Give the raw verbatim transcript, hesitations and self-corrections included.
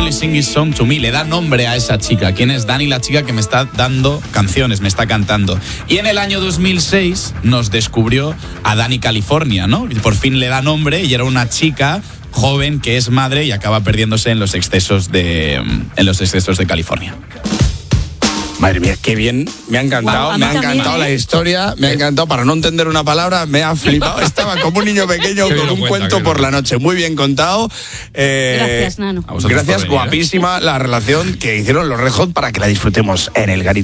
Girl is singing song to me. Le da nombre a esa chica. ¿Quién es Dani, la chica que me está dando canciones, me está cantando? Y en el año dos mil seis nos descubrió a Dani California, ¿no? Y por fin le da nombre y era una chica joven que es madre y acaba perdiéndose en los excesos de, en los excesos de California. Madre mía, qué bien, me ha encantado, wow, me ha encantado también, ¿eh? La historia, me ha encantado, para no entender una palabra, me ha flipado, estaba como un niño pequeño con un cuenta, cuento por la noche, muy bien contado. Eh, gracias, Nano. Gracias, guapísima la relación que hicieron los Red Hot para que la disfrutemos en el Garito.